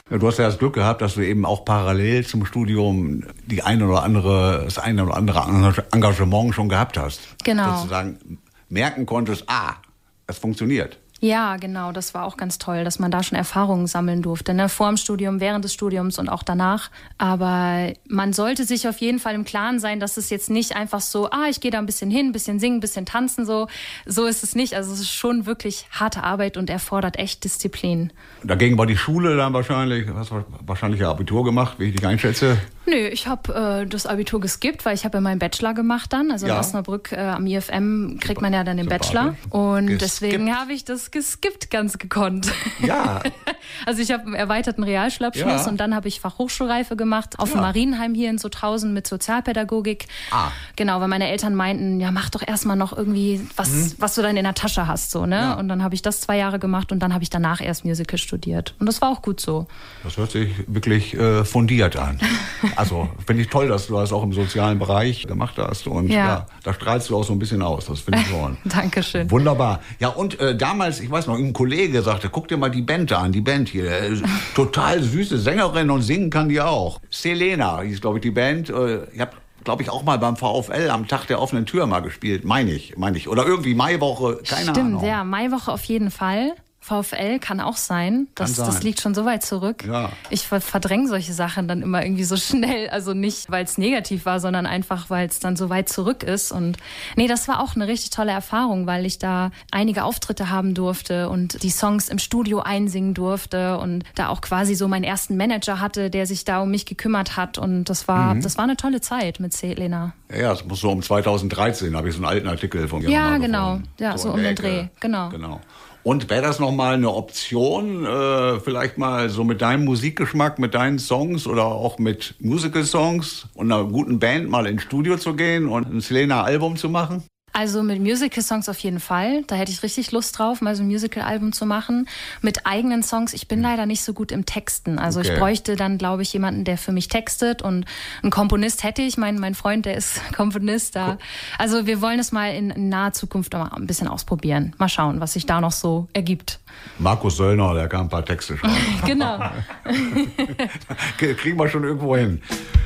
Ja, du hast ja das Glück gehabt, dass du eben auch parallel zum Studium das eine oder andere Engagement schon gehabt hast. Genau. Sozusagen merken konntest, es funktioniert. Ja, genau, das war auch ganz toll, dass man da schon Erfahrungen sammeln durfte, ne? Vor dem Studium, während des Studiums und auch danach. Aber man sollte sich auf jeden Fall im Klaren sein, dass es jetzt nicht einfach so, ich gehe da ein bisschen hin, ein bisschen singen, ein bisschen tanzen, so ist es nicht. Also es ist schon wirklich harte Arbeit und erfordert echt Disziplin. Dagegen war die Schule dann hast du wahrscheinlich ein Abitur gemacht, wie ich dich einschätze. Nö, ich habe das Abitur geskippt, weil ich habe ja meinen Bachelor gemacht dann. Also in Osnabrück am IFM kriegt man ja dann den Bachelor. Und deswegen habe ich das geskippt ganz gekonnt. Ja. Also ich habe einen erweiterten Realschulabschluss und dann habe ich Fachhochschulreife gemacht auf dem Marienheim hier in Sutthausen mit Sozialpädagogik. Genau, weil meine Eltern meinten, ja mach doch erstmal noch irgendwie was du dann in der Tasche hast. So, ne? Ja. Und dann habe ich das 2 Jahre gemacht und dann habe ich danach erst Musical studiert. Und das war auch gut so. Das hört sich wirklich fundiert an. Also finde ich toll, dass du das auch im sozialen Bereich gemacht hast. Und da strahlst du auch so ein bisschen aus. Das finde ich schon. Dankeschön. Wunderbar. Ja, und damals, ich weiß noch, ein Kollege sagte, guck dir mal die Band an, die Band hier. Total süße Sängerin und singen kann die auch. Selena hieß, glaube ich, die Band. Ich habe, glaube ich, auch mal beim VfL am Tag der offenen Tür mal gespielt. Meine ich. Oder irgendwie Maiwoche, keine Ahnung. Stimmt, ja, Maiwoche auf jeden Fall. VfL kann auch sein. Das liegt schon so weit zurück. Ja. Ich verdränge solche Sachen dann immer irgendwie so schnell. Also nicht, weil es negativ war, sondern einfach, weil es dann so weit zurück ist. Und nee, das war auch eine richtig tolle Erfahrung, weil ich da einige Auftritte haben durfte und die Songs im Studio einsingen durfte und da auch quasi so meinen ersten Manager hatte, der sich da um mich gekümmert hat. Und das war eine tolle Zeit mit Selena. Ja, das muss so um 2013, habe ich so einen alten Artikel von mir. Ja, genau. Ja, so um den Dreh. Genau. Und wäre das nochmal eine Option, vielleicht mal so mit deinem Musikgeschmack, mit deinen Songs oder auch mit Musical-Songs und einer guten Band mal ins Studio zu gehen und ein Selena-Album zu machen? Also mit Musical-Songs auf jeden Fall. Da hätte ich richtig Lust drauf, mal so ein Musical-Album zu machen. Mit eigenen Songs, ich bin leider nicht so gut im Texten. Also ich bräuchte dann, glaube ich, jemanden, der für mich textet. Und einen Komponist hätte ich. Mein Freund, der ist Komponist da. Cool. Also wir wollen es mal in naher Zukunft noch mal ein bisschen ausprobieren. Mal schauen, was sich da noch so ergibt. Markus Söllner, der kann ein paar Texte schreiben. Genau. Kriegen wir schon irgendwo hin.